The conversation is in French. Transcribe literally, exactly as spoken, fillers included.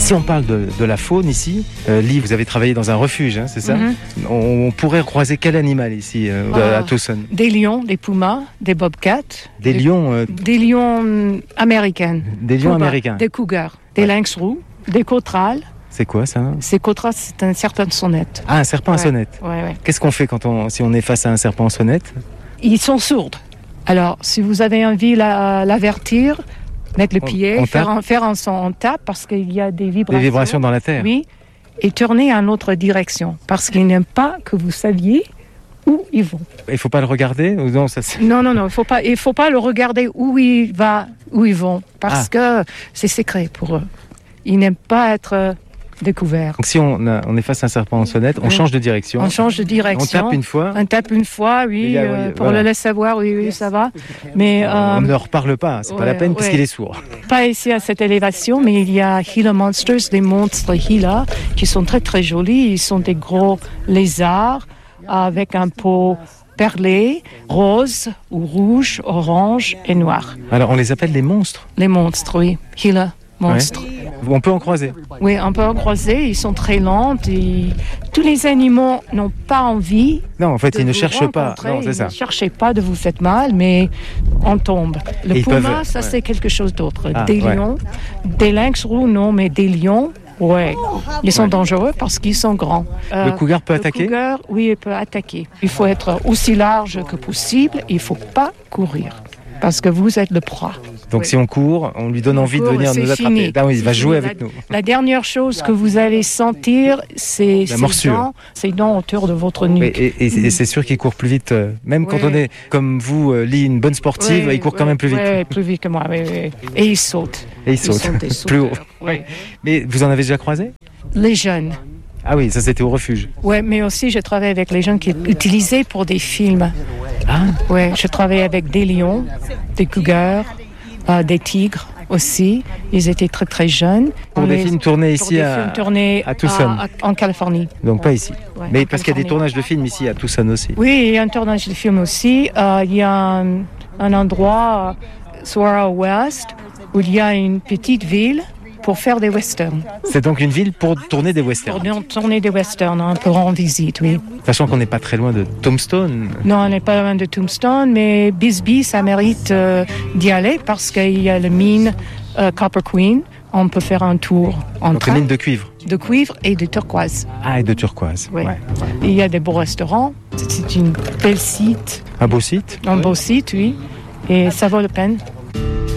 Si on parle de, de la faune ici, euh, Lee, vous avez travaillé dans un refuge, hein, c'est ça? Mm-hmm. on, on pourrait croiser quel animal ici euh, euh, à Tucson? Des lions, des pumas, des bobcats. Des, des lions euh... Des lions américains. Des lions Cougar, américains. Des cougars, des ouais. lynx roux, des cautrales. C'est quoi ça? Ces cautrales, c'est un serpent de sonnette. Ah, un serpent ouais. à sonnette. Ouais, ouais. Qu'est-ce qu'on fait quand on, si on est face à un serpent à sonnette? Ils sont sourds. Alors, si vous avez envie de la, l'avertir, mettre le on, pied, on faire, un, faire un son, on tape parce qu'il y a des vibrations. Des vibrations dans la terre. Oui, et tourner en autre direction parce qu'ils n'aiment pas que vous saviez où ils vont. Il ne faut pas le regarder ou non, ça, non, non, non, il ne faut pas, il faut pas le regarder où il va, où ils vont parce ah. que c'est secret pour eux. Ils n'aiment pas être découverts. Donc si on, a, on est face à un serpent en sonnette, on oui. change de direction. On change de direction. On tape une fois. On tape une fois, oui, a, oui euh, pour voilà. le laisser savoir, oui, oui, ça va. Mais euh, on ne leur parle pas, c'est ouais, pas la peine ouais. parce qu'il est sourd. Pas ici à cette élévation, mais il y a Gila Monsters, des monstres Gila, qui sont très très jolis. Ils sont des gros lézards avec un peau perlé, rose ou rouge, orange et noir. Alors on les appelle les monstres? Les monstres, oui. Gila. Monstres. Ouais. On peut en croiser? Oui, on peut en croiser. Ils sont très lents. Et tous les animaux n'ont pas envie. Non, en fait, ils ne cherchent pas. Non, c'est ils ça. ne cherchez pas de vous faire mal, mais on tombe. Le et puma, peuvent... ça, ouais. c'est quelque chose d'autre. Ah, des ouais. lions, des lynx roux, non, mais des lions, ouais. Ils sont ouais. dangereux parce qu'ils sont grands. Euh, le cougar peut le attaquer? Le cougar, oui, il peut attaquer. Il faut être aussi large que possible. Il ne faut pas courir parce que vous êtes le proie. Donc oui. si on court, on lui donne on envie court, de venir nous attraper. Fini. Ah oui, il va jouer la, avec nous. La dernière chose que vous allez sentir, c'est la morsure. Dents, ces dents autour de votre nuque. Et, et, et, et c'est sûr qu'il court plus vite. Même oui. quand on est, comme vous, Lee, une bonne sportive, oui, il court oui, quand même plus vite. Oui, plus vite que moi. Oui, oui. Et il saute. Et il saute. Plus haut. Oui. Mais vous en avez déjà croisé? Les jeunes. Ah oui, ça c'était au refuge. Oui, mais aussi je travaille avec les gens qui sont utilisés pour des films. Ah. Oui, je travaille avec des lions, des cougars, euh, des tigres aussi. Ils étaient très très jeunes. Pour des les... films tournés ici à, tournés à Tucson. À, à, en Californie. Donc pas ici. Ouais, mais parce qu'il y a des tournages de films ici à Tucson aussi. Oui, il y a un tournage de films aussi. Euh, il y a un, un endroit, Saguaro West, où il y a une petite ville pour faire des westerns. C'est donc une ville pour tourner des westerns? Pour tourner des westerns, on peut rendre visite, oui. Sachant qu'on n'est pas très loin de Tombstone. Non, on n'est pas loin de Tombstone, mais Bisbee, ça mérite euh, d'y aller parce qu'il y a la mine euh, Copper Queen. On peut faire un tour en train. Donc une mine de cuivre? De cuivre et de turquoise. Ah, et de turquoise. Oui. Ouais. Il y a des beaux restaurants. C'est une belle site. Un beau site? Un oui. beau site, oui. Et ça vaut la peine.